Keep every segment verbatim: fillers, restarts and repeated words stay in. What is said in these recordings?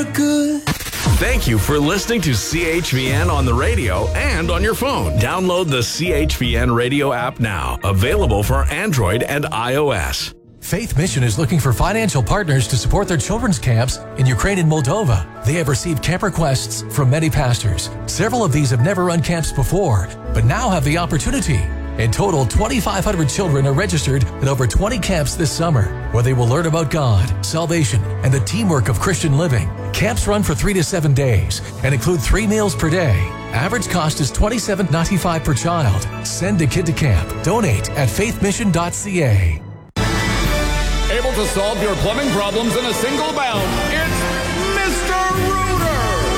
look good. Thank you for listening to C H V N on the radio and on your phone. Download the C H V N radio app now. Available for Android and iOS. Faith Mission is looking for financial partners to support their children's camps in Ukraine and Moldova. They have received camp requests from many pastors. Several of these have never run camps before, but now have the opportunity. In total, twenty-five hundred children are registered at over twenty camps this summer, where they will learn about God, salvation, and the teamwork of Christian living. Camps run for three to seven days and include three meals per day. Average cost is twenty-seven dollars and ninety-five cents per child. Send a kid to camp. Donate at faith mission dot c a. Able to solve your plumbing problems in a single bound. It's Mister Rooter.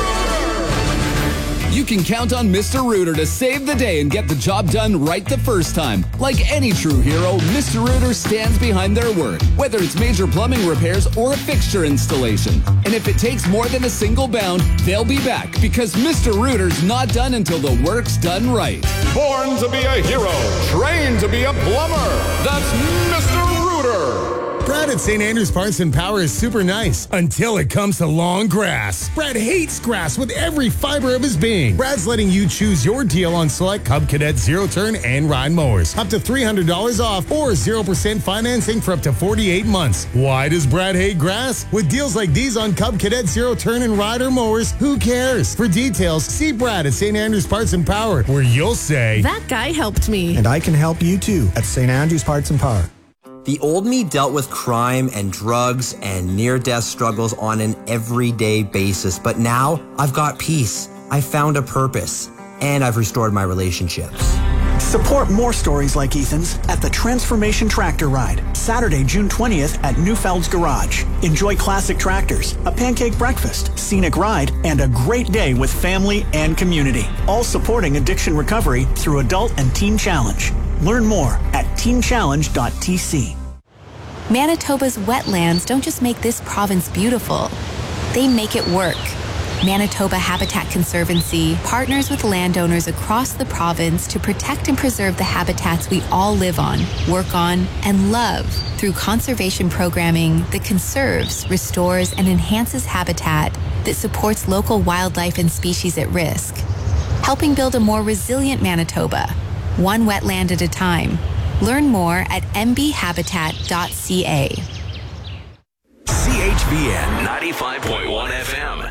You can count on Mister Rooter to save the day and get the job done right the first time. Like any true hero, Mister Rooter stands behind their word, whether it's major plumbing repairs or a fixture installation. And if it takes more than a single bound, they'll be back, because Mister Rooter's not done until the work's done right. Born to be a hero, trained to be a plumber. That's Mister Rooter. Brad at Saint Andrews Parts and Power is super nice until it comes to long grass. Brad hates grass with every fiber of his being. Brad's letting you choose your deal on select Cub Cadet Zero Turn and Ride mowers. Up to three hundred dollars off or zero percent financing for up to forty-eight months. Why does Brad hate grass? With deals like these on Cub Cadet Zero Turn and Rider mowers, who cares? For details, see Brad at Saint Andrews Parts and Power, where you'll say, that guy helped me. And I can help you too at Saint Andrews Parts and Power. The old me dealt with crime and drugs and near-death struggles on an everyday basis, but now I've got peace. I've found a purpose, and I've restored my relationships. Support more stories like Ethan's at the Transformation Tractor Ride, Saturday, June twentieth at Newfeld's Garage. Enjoy classic tractors, a pancake breakfast, scenic ride, and a great day with family and community. All supporting addiction recovery through Adult and Teen Challenge. Learn more at teen challenge dot t c. Manitoba's wetlands don't just make this province beautiful, they make it work. Manitoba Habitat Conservancy partners with landowners across the province to protect and preserve the habitats we all live on, work on, and love through conservation programming that conserves, restores, and enhances habitat that supports local wildlife and species at risk, helping build a more resilient Manitoba, one wetland at a time. Learn more at m b habitat dot c a. C H V N ninety-five point one F M.